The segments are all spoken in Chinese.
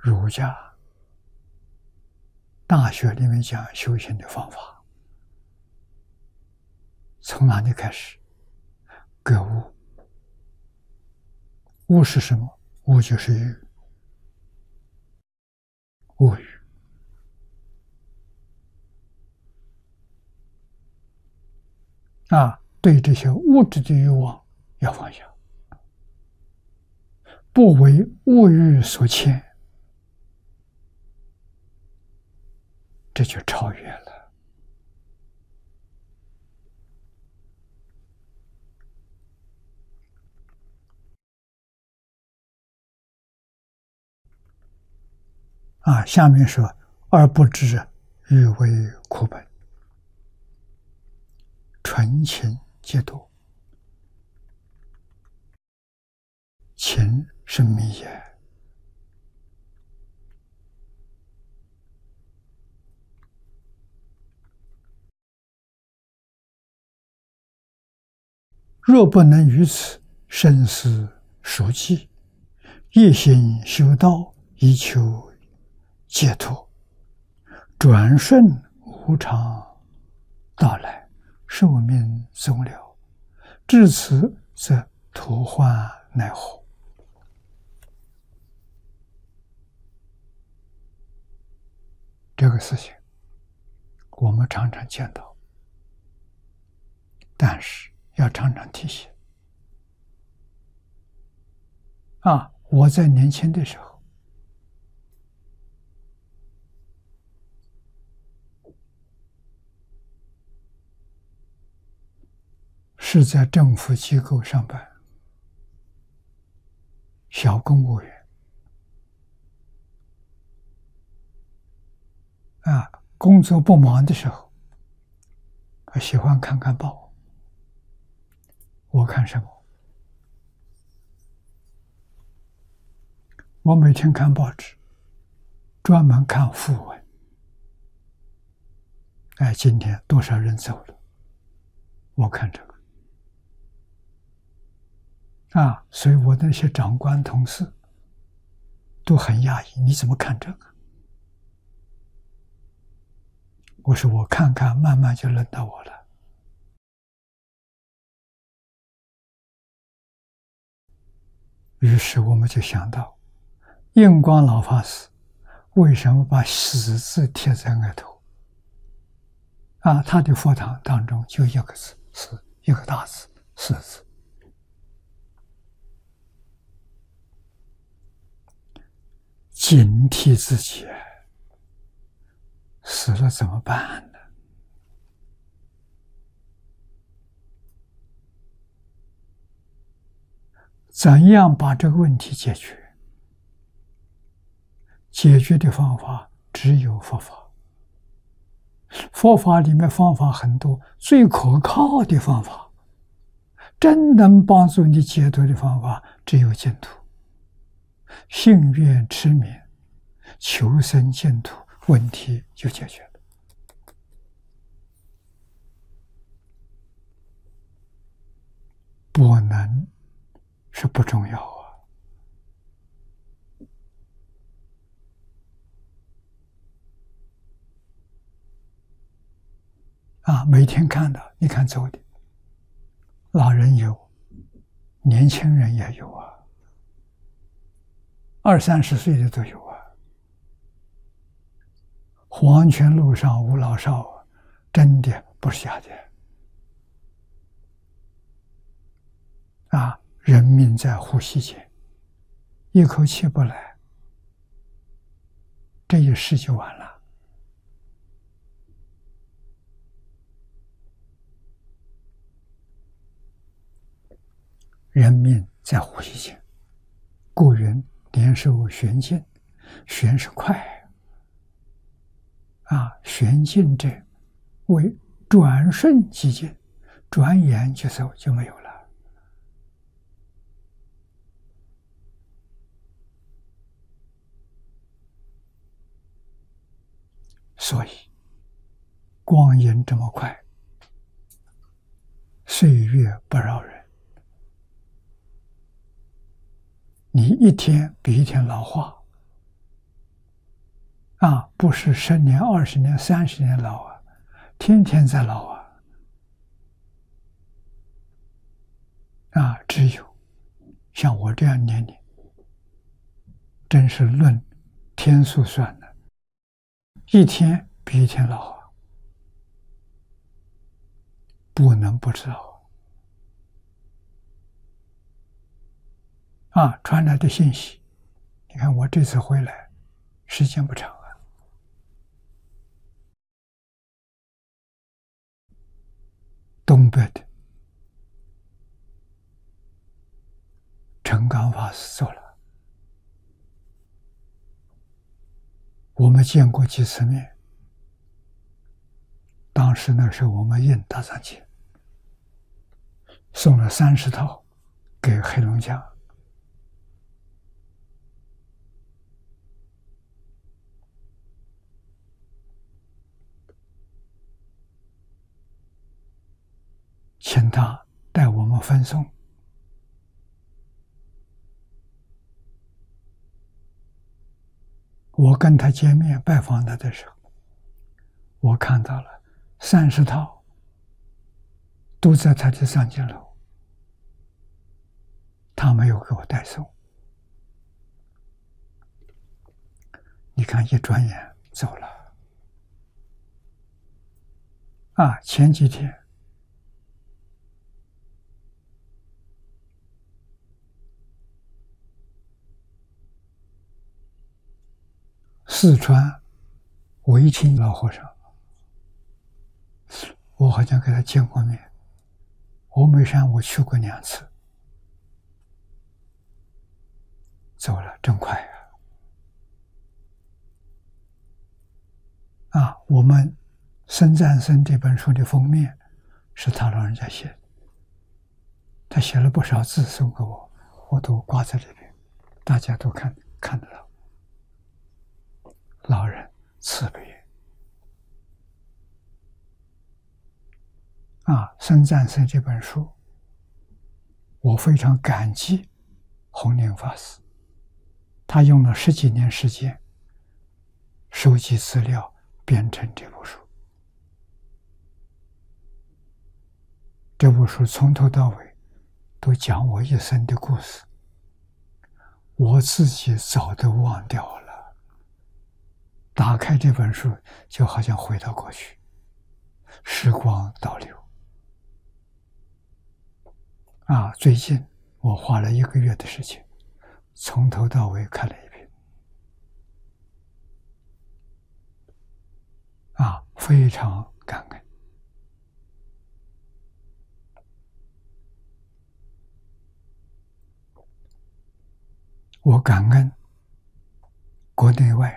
儒家大学里面讲修行的方法，从哪里开始？格物。物是什么？物就是欲，物欲。对这些物质的欲望要放下，不为物欲所牵，这就超越了。下面说，而不知欲为苦本，纯情皆多。情是迷也。若不能于此深思熟记，一心修道，以求解脱，转瞬无常到来，寿命终了，至此则徒患奈何。这个事情我们常常见到，但是要常常提醒。我在年轻的时候，是在政府机构上班，小公务员。工作不忙的时候，喜欢看看报。我看什么？我每天看报纸，专门看讣文。今天多少人走了？我看这个。所以我的那些长官同事都很讶异，你怎么看这个？我说我看看，慢慢就轮到我了。于是我们就想到，印光老法师为什么把死字贴在额头？他的佛堂当中就一个字，是一个大字，死字。警惕自己，死了怎么办呢？怎样把这个问题解决？解决的方法只有佛法。佛法里面方法很多，最可靠的方法，真能帮助你解脱的方法，只有净土。信愿持名，求生净土，问题就解决了。不能是不重要每天看的，你看走的，老人有，年轻人也有20、30岁的都有黄泉路上无老少，真的不是假的人命在呼吸间，一口气不来，这一世就完了。人命在呼吸间，故云年寿玄尽，玄是快玄尽者为转瞬即尽，转眼就走就没有了。所以光阴这么快，岁月不饶人，你一天比一天老化， 不是10年、20年、30年老啊，天天在老只有像我这样年龄，真是论天数算的，一天比一天老不能不知道传来的信息。你看我这次回来时间不长东北的陈刚法师走了，我们见过几次面。当时那时候我们印大藏经，送了30套给黑龙江。请他带我们分送。我跟他见面拜访他的时候，我看到了30套都在他的藏经楼，他没有给我带送。你看一转眼走了前几天四川维钦老和尚，我好像跟他见过面。峨眉山我去过2次，走了真快我们《僧赞僧》这本书的封面是他老人家写的，他写了不少字送给我，我都挂在这边，大家都看得到。老人慈悲《僧赞僧》这本书，我非常感激弘宁法师，他用了10几年时间收集资料编成这部书。这部书从头到尾都讲我一生的故事，我自己早都忘掉了。打开这本书就好像回到过去，时光倒流最近我花了1个月的时间从头到尾看了一遍非常感恩。我感恩国内外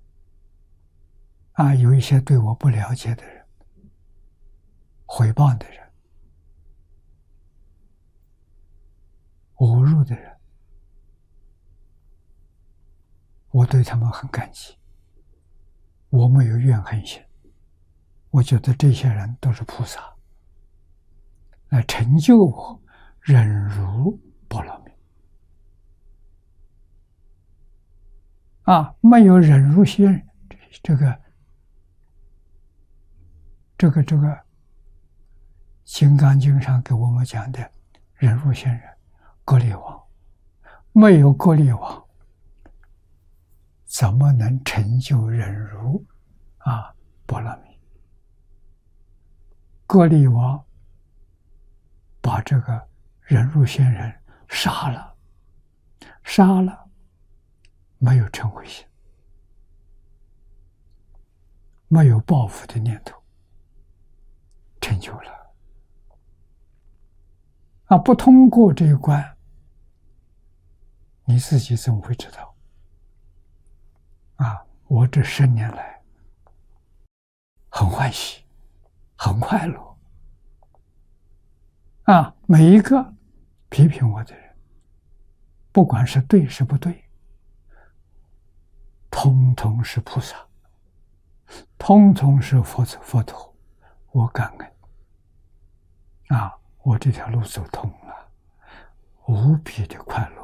有一些对我不了解的人，诽谤的人，侮辱的人，我对他们很感激，我没有怨恨心。我觉得这些人都是菩萨，来成就我忍辱波罗蜜没有忍辱心，这个《金刚经》上给我们讲的忍辱仙人割裂王，没有割裂王怎么能成就忍辱波罗蜜？割裂王把这个忍辱仙人杀了，没有嗔恚心，没有报复的念头，成就了不通过这一关，你自己怎么会知道我这10年来很欢喜，很快乐每一个批评我的人，不管是对是不对，通通是菩萨，通通是佛陀，我感恩我这条路走通了，无比的快乐。